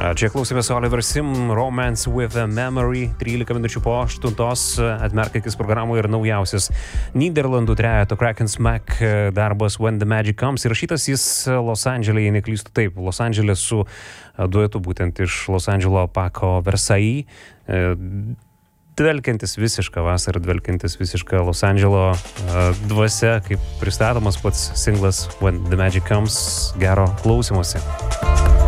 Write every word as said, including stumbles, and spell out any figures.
Čia klausėmės Oliver Sim, Romance with a Memory, trylika minučių po aštuntos, atmerk akis programoje ir naujausias Nyderlandų trejeto Crack and Smack darbas When the Magic Comes, įrašytas jis Los Andžele, jei neklystu taip, Los Andžele su duetu būtent iš Los Andželo Paco Versailles, dvelkiantis visišką vasarą, dvelkiantis visišką Los Andželo dvasia, kaip pristatomas pats singlas When the Magic Comes, gero klausymosi.